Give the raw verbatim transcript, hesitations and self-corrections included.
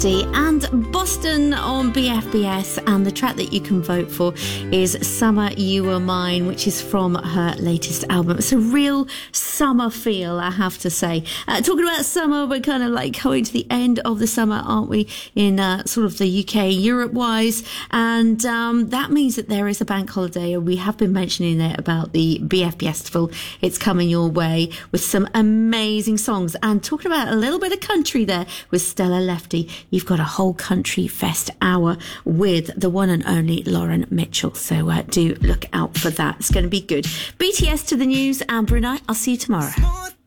Lefty and Boston on B F B S, and the track that you can vote for is Summer You Were Mine, which is from her latest album. It's a real summer feel, I have to say. Uh, talking about summer, we're kind of like going to the end of the summer, aren't we, in uh, sort of the U K, Europe-wise, and um, that means that there is a bank holiday, and we have been mentioning it about the B F B S Festival. It's coming your way with some amazing songs, and talking about a little bit of country there with Stella Lefty. You've got a whole country fest hour with the one and only Lauren Mitchell, so uh, do look out for that. It's going to be good. B T S to the news, and Brunei, I'll see you tomorrow.